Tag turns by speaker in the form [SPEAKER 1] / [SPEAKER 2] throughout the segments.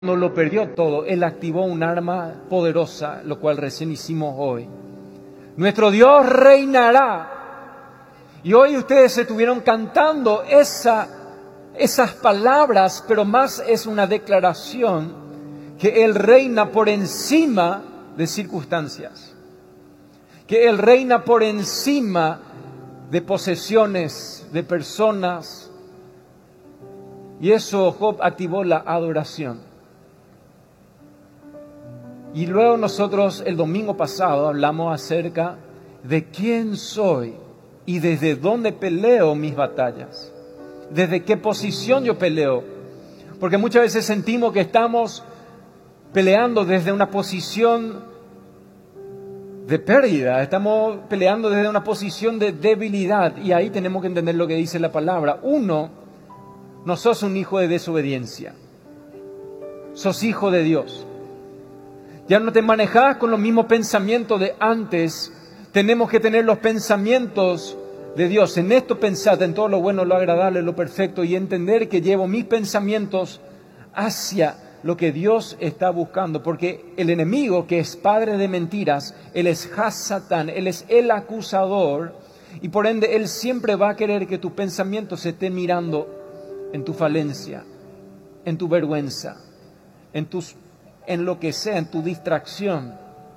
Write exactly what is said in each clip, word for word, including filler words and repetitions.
[SPEAKER 1] Cuando lo perdió todo, Él activó un arma poderosa, lo cual recién hicimos hoy. Nuestro Dios reinará. Y hoy ustedes estuvieron cantando esa, esas palabras, pero más es una declaración que Él reina por encima de circunstancias. Que Él reina por encima de posesiones, de personas. Y eso Job activó la adoración. Y luego nosotros el domingo pasado hablamos acerca de quién soy y desde dónde peleo mis batallas. Desde qué posición yo peleo. Porque muchas veces sentimos que estamos peleando desde una posición de pérdida. Estamos peleando desde una posición de debilidad. Y ahí tenemos que entender lo que dice la palabra. Uno, no sos un hijo de desobediencia. Sos hijo de Dios. Ya no te manejás con los mismos pensamientos de antes. Tenemos que tener los pensamientos de Dios. En esto pensad, en todo lo bueno, lo agradable, lo perfecto, y entender que llevo mis pensamientos hacia lo que Dios está buscando. Porque el enemigo, que es padre de mentiras, él es Has-Satán, él es el acusador, y por ende él siempre va a querer que tus pensamientos se estén mirando en tu falencia, en tu vergüenza, en tus en lo que sea, en tu distracción.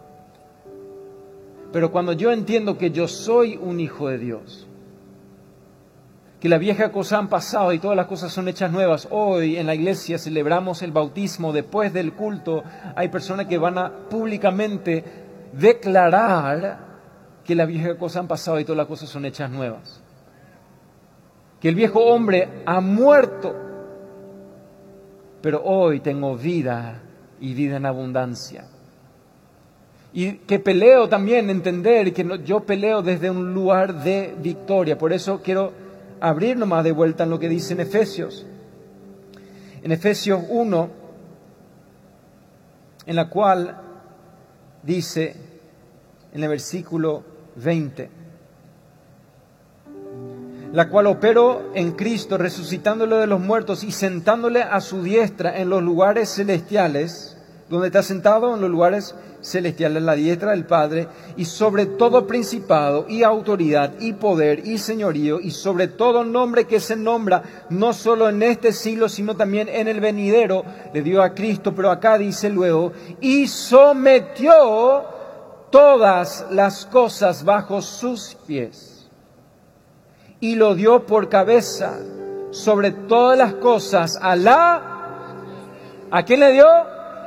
[SPEAKER 1] Pero cuando yo entiendo que yo soy un hijo de Dios, que las viejas cosas han pasado y todas las cosas son hechas nuevas. Hoy en la iglesia celebramos el bautismo. Después del culto hay personas que van a públicamente declarar que las viejas cosas han pasado y todas las cosas son hechas nuevas. Que el viejo hombre ha muerto, pero hoy tengo vida y vida en abundancia. Y que peleo también, entender que no, yo peleo desde un lugar de victoria. Por eso quiero abrir nomás de vuelta en lo que dice en Efesios. En Efesios uno, en la cual dice, en el versículo veinte, la cual operó en Cristo, resucitándolo de los muertos y sentándole a su diestra en los lugares celestiales, donde está sentado en los lugares celestiales, a la diestra del Padre, y sobre todo principado y autoridad y poder y señorío, y sobre todo nombre que se nombra, no solo en este siglo, sino también en el venidero, le dio a Cristo, pero acá dice luego, y sometió todas las cosas bajo sus pies. Y lo dio por cabeza sobre todas las cosas a la... ¿A quién le dio?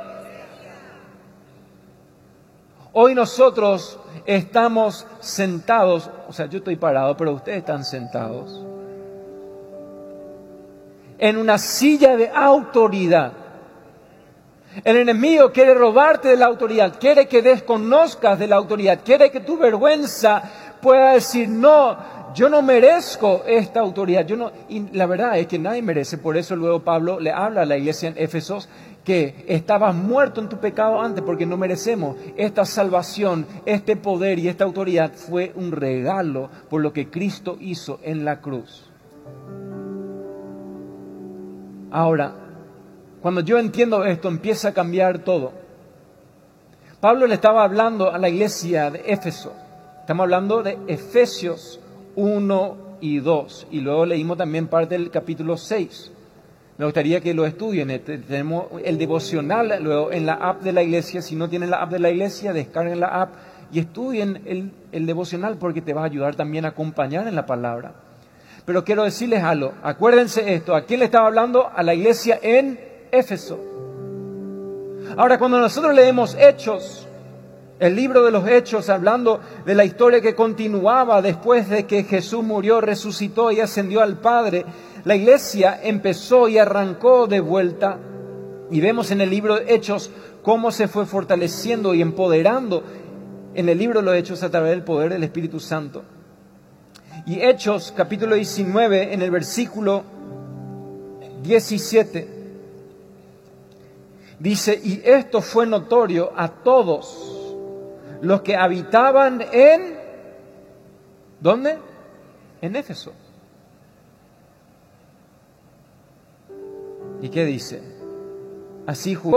[SPEAKER 1] Hoy nosotros estamos sentados, o sea, yo estoy parado, pero ustedes están sentados en una silla de autoridad. El enemigo quiere robarte de la autoridad, quiere que desconozcas de la autoridad, quiere que tu vergüenza pueda decir, no, yo no merezco esta autoridad. Yo no, y la verdad es que nadie merece. Por eso luego Pablo le habla a la iglesia en Éfesos que estabas muerto en tu pecado antes, porque no merecemos. Esta salvación, este poder y esta autoridad fue un regalo por lo que Cristo hizo en la cruz. Ahora, cuando yo entiendo esto, empieza a cambiar todo. Pablo le estaba hablando a la iglesia de Éfeso. Estamos hablando de Efesios uno y dos. Y luego leímos también parte del capítulo seis. Me gustaría que lo estudien. Tenemos el devocional luego en la app de la iglesia. Si no tienen la app de la iglesia, descarguen la app y estudien el, el devocional, porque te va a ayudar también a acompañar en la palabra. Pero quiero decirles algo. Acuérdense esto. ¿A quién le estaba hablando? A la iglesia en Éfeso. Ahora, cuando nosotros leemos Hechos, el libro de los Hechos, hablando de la historia que continuaba después de que Jesús murió, resucitó y ascendió al Padre, la iglesia empezó y arrancó de vuelta. Y vemos en el libro de Hechos cómo se fue fortaleciendo y empoderando en el libro de los Hechos a través del poder del Espíritu Santo. Y Hechos, capítulo diecinueve, en el versículo diecisiete, dice, y esto fue notorio a todos los que habitaban en... ¿Dónde? En Éfeso. ¿Y qué dice? Así jugó.